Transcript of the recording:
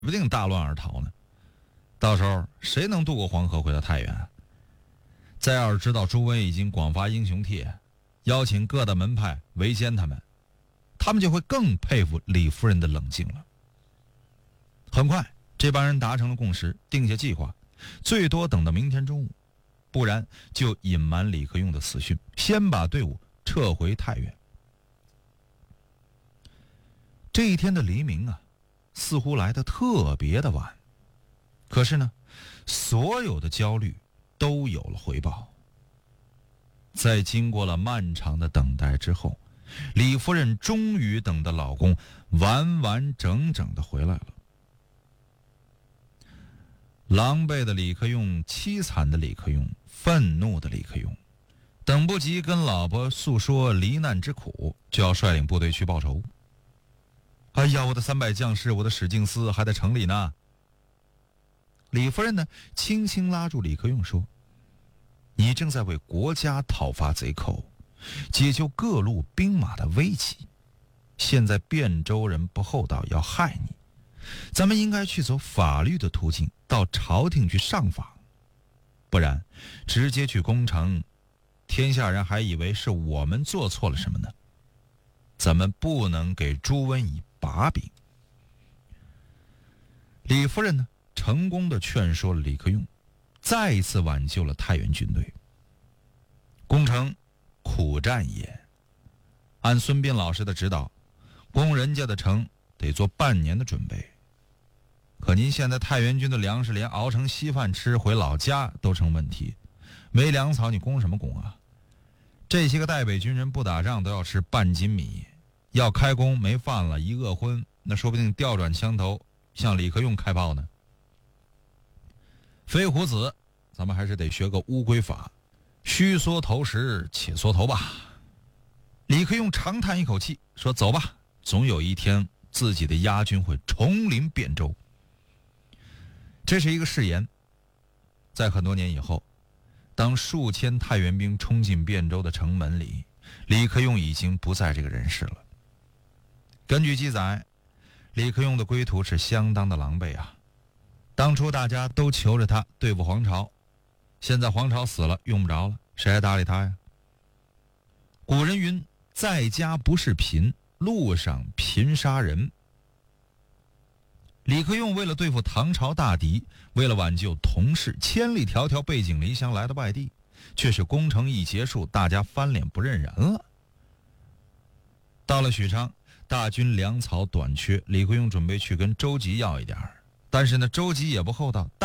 不定大乱而逃呢。到时候谁能渡过黄河回到太原？再要是知道朱温已经广发英雄帖，邀请各大门派围歼他们，他们就会更佩服李夫人的冷静了。很快，这帮人达成了共识，定下计划，最多等到明天中午，不然就隐瞒李克用的死讯，先把队伍撤回太原。这一天的黎明啊，似乎来得特别的晚。可是呢，所有的焦虑都有了回报。在经过了漫长的等待之后，李夫人终于等到老公完完整整的回来了。狼狈的李克用，凄惨的李克用，愤怒的李克用，等不及跟老婆诉说罹难之苦，就要率领部队去报仇。哎呀，我的300将士，我的史敬思还在城里呢。李夫人呢，轻轻拉住李克用说：“你正在为国家讨伐贼寇，解救各路兵马的危急。现在汴州人不厚道，要害你，咱们应该去走法律的途径，到朝廷去上访，不然直接去攻城，天下人还以为是我们做错了什么呢。咱们不能给朱温以把柄。”李夫人呢，成功的劝说了李克用，再一次挽救了太原军队。攻城苦战也，按孙膑老师的指导，攻人家的城得做半年的准备。可您现在太原军的粮食连熬成稀饭吃回老家都成问题，没粮草你攻什么攻啊？这些个代北军人不打仗都要吃半斤米，要开工没饭了，一饿昏，那说不定调转枪头向李克用开炮呢。飞虎子，咱们还是得学个乌龟法，须缩头时且缩头吧。李克用长叹一口气说：“走吧，总有一天自己的鸭军会重临汴州。”这是一个誓言。在很多年以后，当数千太原兵冲进汴州的城门里，李克用已经不在这个人世了。根据记载，李克用的归途是相当的狼狈啊。当初大家都求着他对付黄巢，现在黄巢死了，用不着了，谁还搭理他呀？古人云：“在家不是贫，路上贫杀人。”李克用为了对付唐朝大敌，为了挽救同事，千里迢迢背井离乡来到外地，却是攻城一结束，大家翻脸不认人了。到了许昌，大军粮草短缺，李克用准备去跟周吉要一点，但是呢，周吉也不厚道。